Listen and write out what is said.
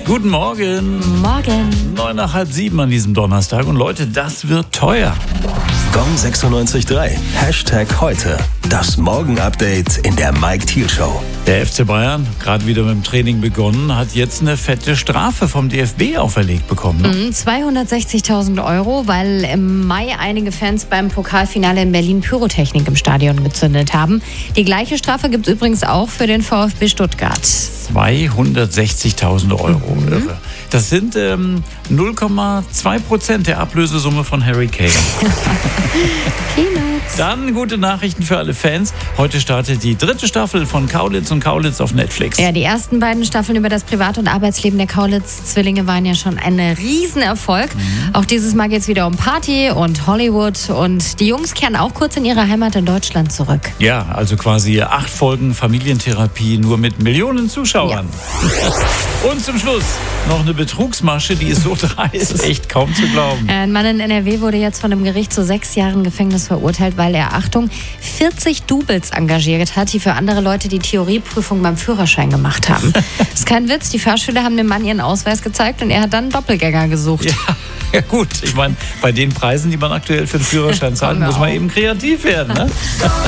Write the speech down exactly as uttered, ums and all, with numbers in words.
Guten Morgen. Morgen. Neun nach halb sieben an diesem Donnerstag. Und Leute, das wird teuer. Gong sechsundneunzig Komma drei. Hashtag heute. Das Morgen-Update in der Mike Thiel Show. Der F C Bayern, gerade wieder mit dem Training begonnen, hat jetzt eine fette Strafe vom D F B auferlegt bekommen. Ne? Mhm, zweihundertsechzigtausend Euro, weil im Mai einige Fans beim Pokalfinale in Berlin Pyrotechnik im Stadion gezündet haben. Die gleiche Strafe gibt es übrigens auch für den VfB Stuttgart. zweihundertsechzigtausend Euro. Mhm. Irre. Das sind ähm, null Komma zwei Prozent der Ablösesumme von Harry Kane. Peanuts. Dann gute Nachrichten für alle Fans. Heute startet die dritte Staffel von Kaulitz und Kaulitz auf Netflix. Ja, die ersten beiden Staffeln über das Privat- und Arbeitsleben der Kaulitz-Zwillinge waren ja schon ein Riesenerfolg. Mhm. Auch dieses Mal geht es wieder um Party und Hollywood. Und die Jungs kehren auch kurz in ihre Heimat in Deutschland zurück. Ja, also quasi acht Folgen Familientherapie nur mit Millionen Zuschauern. Ja. Und zum Schluss noch eine Betrugsmasche, die ist so dreist, echt kaum zu glauben. Ein Mann in N R W wurde jetzt von einem Gericht zu sechs Jahren Gefängnis verurteilt, weil er, Achtung, vierzig Doubles engagiert hat, die für andere Leute die Theorieprüfung beim Führerschein gemacht haben. Das ist kein Witz, die Fahrschüler haben dem Mann ihren Ausweis gezeigt und er hat dann einen Doppelgänger gesucht. Ja, ja gut, ich meine, bei den Preisen, die man aktuell für den Führerschein zahlt, muss man eben kreativ werden. Ne?